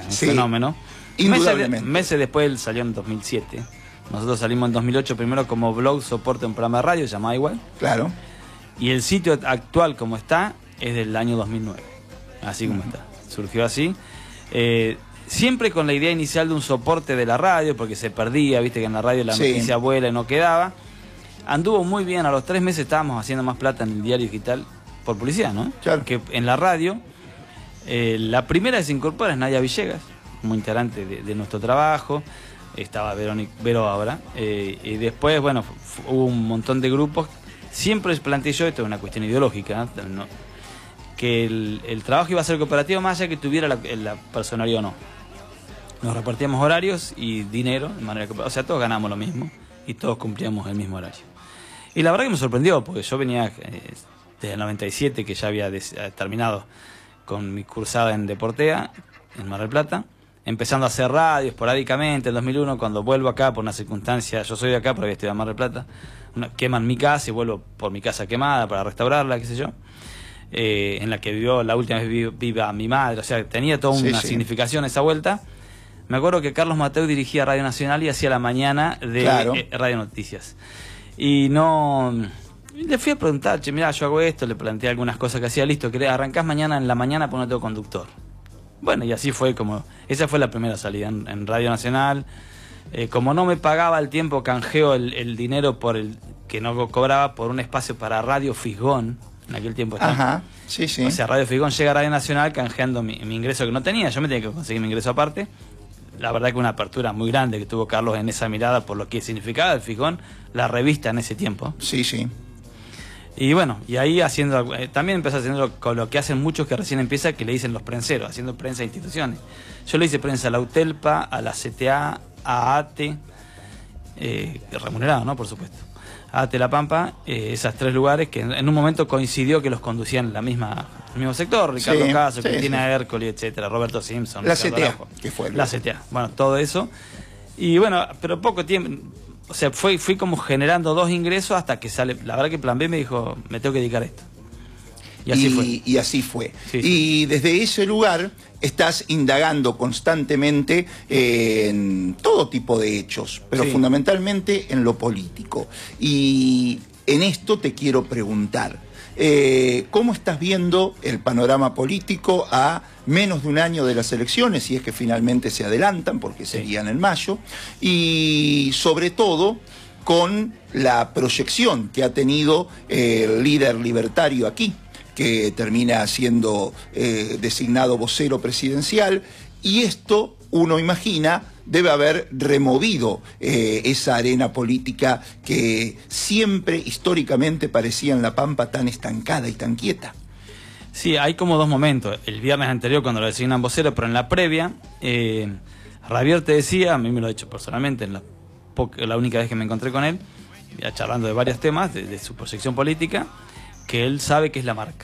época, un fenómeno. Meses después él salió en 2007. Nosotros salimos en 2008 primero como blog soporte un programa de radio llamado igual. Claro. Y el sitio actual como está es del año 2009. Así como está. Surgió así. Siempre con la idea inicial de un soporte de la radio, porque se perdía, viste que en la radio la noticia vuela y no quedaba. Anduvo muy bien, a los 3 meses estábamos haciendo más plata en el diario digital por publicidad, ¿no? Claro. Que en la radio, la primera que se incorpora es Nadia Villegas, muy integrante de nuestro trabajo. Estaba Vero ahora. Y después, bueno, hubo un montón de grupos. Siempre planteé yo, esto es una cuestión ideológica, ¿no? Que el trabajo iba a ser cooperativo más allá que tuviera la personalidad o no. Nos repartíamos horarios y dinero, de manera que, o sea, todos ganamos lo mismo y todos cumplíamos el mismo horario. Y la verdad que me sorprendió, porque yo venía desde el 97, que ya había terminado con mi cursada en Deportea, en Mar del Plata, empezando a hacer radio esporádicamente en 2001, cuando vuelvo acá por una circunstancia, yo soy de acá, pero había estudiado en Mar del Plata, queman mi casa y vuelvo por mi casa quemada para restaurarla, qué sé yo. En la que vivió la última vez viva mi madre, o sea, tenía toda una significación esa vuelta. Me acuerdo que Carlos Mateu dirigía Radio Nacional y hacía la mañana de Radio Noticias. Y le fui a preguntar, che, mirá, yo hago esto, le planteé algunas cosas que hacía, listo, arrancás mañana en la mañana porque no tengo conductor. Bueno, y así fue esa fue la primera salida en Radio Nacional. Como no me pagaba el tiempo, canjeo el dinero por el que no cobraba por un espacio para Radio Fisgón. En aquel tiempo estaba. Ajá, sí. O sea, Radio Fisgón llega a Radio Nacional canjeando mi ingreso que no tenía. Yo me tenía que conseguir mi ingreso aparte. La verdad que una apertura muy grande que tuvo Carlos en esa mirada por lo que significaba el Fisgón, la revista en ese tiempo. Sí. Y bueno, y ahí también empecé haciendo con lo que hacen muchos que recién empieza, que le dicen los prenseros, haciendo prensa de instituciones. Yo le hice prensa a la UTELPA, a la CTA, a ATE, remunerado, ¿no? Por supuesto. ATE La Pampa, esas 3 lugares que en un momento coincidió que los conducían el mismo sector, Ricardo Caso, Cristina Hércoli, etcétera, Roberto Simpson, la CTA, que fue la CTA, bueno, todo eso. Y bueno, pero poco tiempo, o sea, fui como generando 2 ingresos hasta que sale, la verdad que Plan B me dijo, me tengo que dedicar a esto. Y así fue. Y así fue. Sí. Y desde ese lugar estás indagando constantemente en todo tipo de hechos, pero fundamentalmente en lo político. Y en esto te quiero preguntar, ¿cómo estás viendo el panorama político a menos de un año de las elecciones, si es que finalmente se adelantan, porque serían en mayo, y sobre todo con la proyección que ha tenido el líder libertario aquí, que termina siendo designado vocero presidencial, y esto, uno imagina, debe haber removido esa arena política que siempre históricamente parecía en La Pampa tan estancada y tan quieta. Sí, hay como 2 momentos. El viernes anterior cuando lo designan vocero, pero en la previa, Javier te decía, a mí me lo ha dicho personalmente, la única vez que me encontré con él, ya charlando de varios temas, de su proyección política, que él sabe que es la marca.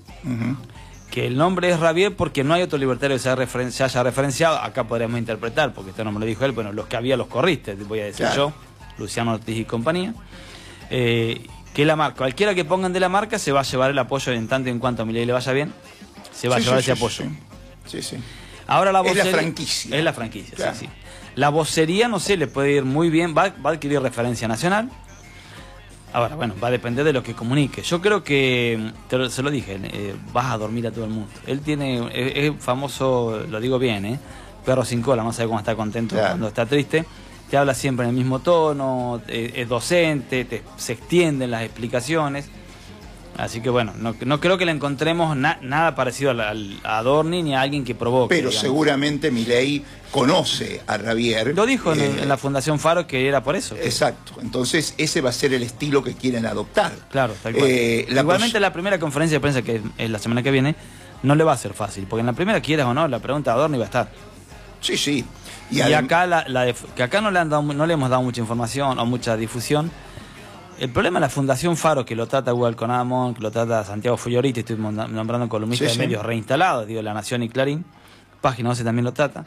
Que el nombre es Javier porque no hay otro libertario que se haya referenciado. Acá podríamos interpretar, porque esto no me lo dijo él, bueno, los que había los corriste, voy a decir yo, Luciano Ortiz y compañía. Que la marca, cualquiera que pongan de la marca se va a llevar el apoyo en tanto y en cuanto a Milei le vaya bien, se va a llevar ese apoyo. Sí. Ahora la vocería, es la franquicia. Es la franquicia, claro. Sí. La vocería, no sé, le puede ir muy bien, va a adquirir referencia nacional. Ahora, bueno, va a depender de lo que comunique. Yo creo que, se lo dije, vas a dormir a todo el mundo. Él es famoso, lo digo bien, perro sin cola, no sabe cómo está contento cuando está triste. Te habla siempre en el mismo tono, es docente, se extienden las explicaciones. Así que bueno, no creo que le encontremos nada parecido a Adorni ni a alguien que provoque. Pero digamos, seguramente Milei conoce a Javier. Lo dijo en la Fundación Faro que era por eso. Exacto, entonces ese va a ser el estilo que quieren adoptar. Claro, tal cual. Igualmente la primera conferencia de prensa, que es la semana que viene, no le va a ser fácil, porque en la primera, quieras o no, la pregunta de Adorni va a estar. Sí. Y acá, que acá no le hemos dado mucha información o mucha difusión. El problema es la Fundación Faro, que lo trata Hugo Alconamón, que lo trata Santiago Fuyoriti, estoy nombrando columnistas de medios reinstalados, digo, La Nación y Clarín, Página 12 también lo trata.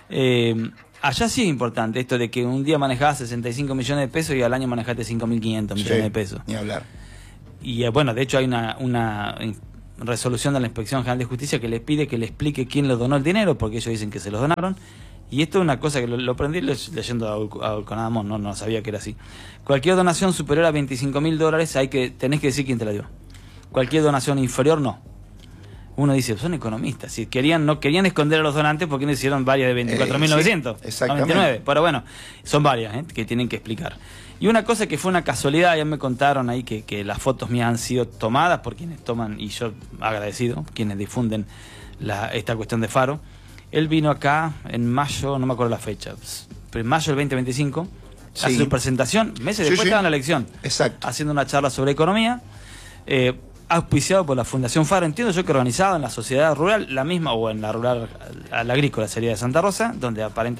Allá sí es importante esto de que un día manejabas 65 millones de pesos y al año manejaste 5.500 millones de pesos. Ni hablar. Y bueno, de hecho hay resolución de la Inspección General de Justicia que les pide que le explique quién le donó el dinero, porque ellos dicen que se los donaron. Y esto es una cosa que lo aprendí leyendo a Ulconadamón, no sabía que era así. Cualquier donación superior a $25.000 tenés que decir quién te la dio. Cualquier donación inferior, no. Uno dice, son economistas. Si no querían esconder a los donantes, ¿por qué no hicieron varias de 24.900? Sí, exactamente. 99. Pero bueno, son varias que tienen que explicar. Y una cosa que fue una casualidad, ya me contaron ahí que las fotos mías han sido tomadas por quienes toman, y yo agradecido, quienes difunden esta cuestión de Faro. Él vino acá en mayo, no me acuerdo la fecha, pero en mayo del 2025, sí, hace su presentación, meses después estaba en la elección, exacto, haciendo una charla sobre economía, auspiciado por la Fundación Faro, entiendo yo que organizado en la sociedad rural, la misma, o en la rural, a la agrícola sería de Santa Rosa, donde aparentemente